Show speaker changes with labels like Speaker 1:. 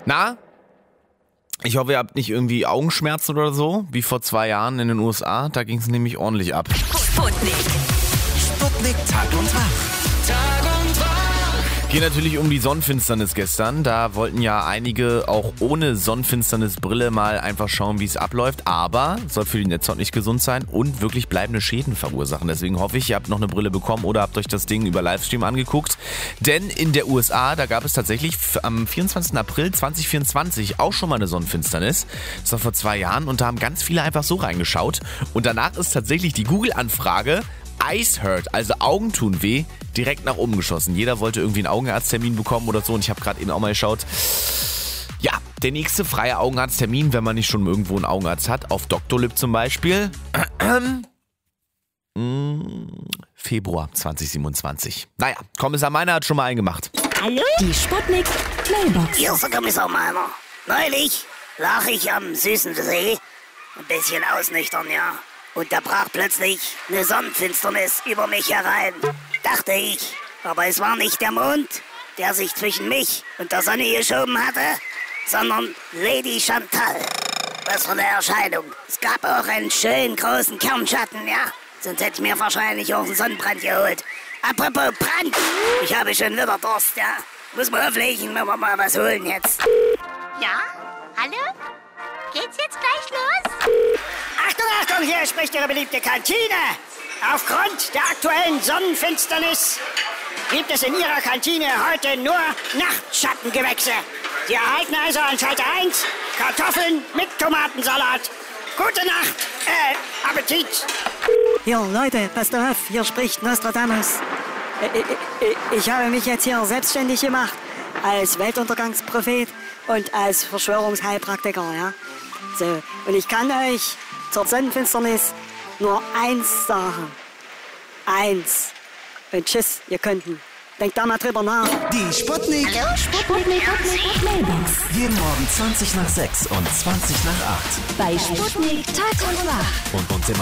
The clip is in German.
Speaker 1: Na? Ich hoffe, ihr habt nicht irgendwie Augenschmerzen oder so, wie vor 2 Jahren in den USA. Da ging es nämlich ordentlich ab.
Speaker 2: Sputnik.
Speaker 3: Sputnik Tag und Wach.
Speaker 2: Tag und Wach.
Speaker 1: Geht natürlich um die Sonnenfinsternis gestern. Da wollten ja einige auch ohne Sonnenfinsternisbrille mal einfach schauen, wie es abläuft. Aber soll für die Netzhaut nicht gesund sein und wirklich bleibende Schäden verursachen. Deswegen hoffe ich, ihr habt noch eine Brille bekommen oder habt euch das Ding über Livestream angeguckt. Denn in der USA, da gab es tatsächlich am 24. April 2024 auch schon mal eine Sonnenfinsternis. Das war vor 2 Jahren und da haben ganz viele einfach so reingeschaut. Und danach ist tatsächlich die Google-Anfrage Eyes hurt, also Augen tun weh, direkt nach oben geschossen. Jeder wollte irgendwie einen Augenarzttermin bekommen oder so und ich habe gerade eben auch mal geschaut. Ja, der nächste freie Augenarzttermin, wenn man nicht schon irgendwo einen Augenarzt hat, auf Doctolib zum Beispiel, Februar 2027. Naja, Kommissar Meiner hat schon mal einen gemacht.
Speaker 4: Hallo? Die Sputnik Playbox.
Speaker 5: Hier ist der Kommissar Meiner. Neulich lag ich am süßen See, ein bisschen ausnüchtern, ja. Und da brach plötzlich eine Sonnenfinsternis über mich herein. Dachte ich, aber es war nicht der Mond, der sich zwischen mich und der Sonne geschoben hatte, sondern Lady Chantal. Was für eine Erscheinung. Es gab auch einen schönen großen Kernschatten, ja. Sonst hätte ich mir wahrscheinlich auch einen Sonnenbrand geholt. Apropos Brand, ich habe schon wieder Durst, ja. Muss mal auflegen, wenn wir mal was holen jetzt.
Speaker 4: Ja? Hallo? Geht's jetzt gleich los?
Speaker 5: Achtung, Achtung, hier spricht Ihre beliebte Kantine. Aufgrund der aktuellen Sonnenfinsternis gibt es in Ihrer Kantine heute nur Nachtschattengewächse. Sie erhalten also an Schalter 1 Kartoffeln mit Tomatensalat. Gute Nacht, Appetit.
Speaker 6: Hier, Leute, passt auf, hier spricht Nostradamus. Ich habe mich jetzt hier selbstständig gemacht als Weltuntergangsprophet und als Verschwörungsheilpraktiker, ja. So, und ich kann euch zur Sonnenfinsternis nur eins sagen. 1. Und tschüss, ihr Könnten. Denkt da mal drüber nach.
Speaker 3: Die Sputnik.
Speaker 4: Hallo? Sputnik Playbox.
Speaker 3: Jeden Morgen 20 nach 6 und 20 nach 8.
Speaker 4: Bei Sputnik Tag und Wach.
Speaker 1: Und uns immer